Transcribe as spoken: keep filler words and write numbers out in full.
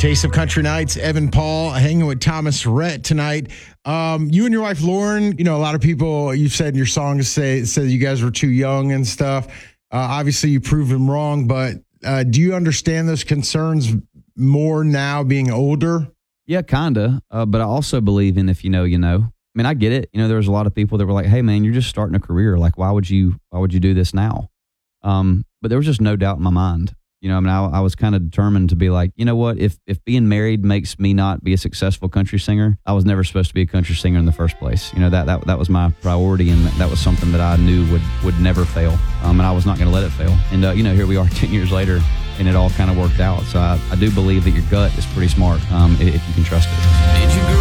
Taste of Country Nights, Evan Paul hanging with Thomas Rhett tonight. Um, you and your wife Lauren, you know, a lot of people, you've said in your songs say said you guys were too young and stuff. Uh, obviously, you proved them wrong, but uh, do you understand those concerns more now being older? Yeah, kind of. Uh, but I also believe in if you know, you know. I mean, I get it. You know, there was a lot of people that were like, hey, man, you're just starting a career. Like, why would you why would you do this now? Um, but there was just no doubt in my mind. You know, I mean, I, I was kind of determined to be like, you know what, if if being married makes me not be a successful country singer, I was never supposed to be a country singer in the first place. You know, that that, that was my priority, and that, that was something that I knew would, would never fail, um, and I was not going to let it fail. And, uh, you know, here we are ten years later, and it all kind of worked out. So I, I do believe that your gut is pretty smart um, if you can trust it. Did you